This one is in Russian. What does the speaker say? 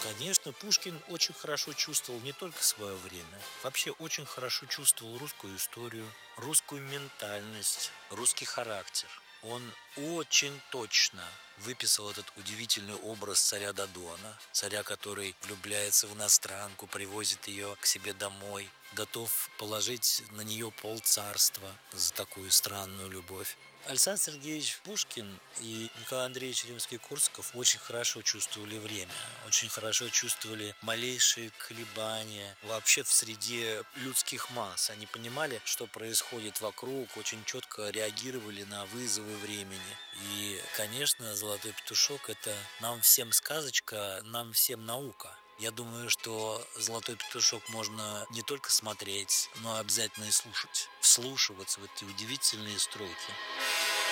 Конечно, Пушкин очень хорошо чувствовал не только свое время, вообще очень хорошо чувствовал русскую историю, русскую ментальность, русский характер. Он очень точно выписал этот удивительный образ царя Додона, царя, который влюбляется в иностранку, привозит ее к себе домой, готов положить на нее полцарства за такую странную любовь. Александр Сергеевич Пушкин и Николай Андреевич Римский-Корсаков очень хорошо чувствовали время, очень хорошо чувствовали малейшие колебания вообще в среде людских масс. Они понимали, что происходит вокруг, очень четко реагировали на вызовы времени. И, конечно, «Золотой петушок» — это нам всем сказочка, нам всем наука. Я думаю, что «Золотой петушок» можно не только смотреть, но обязательно и слушать, вслушиваться в эти удивительные строки.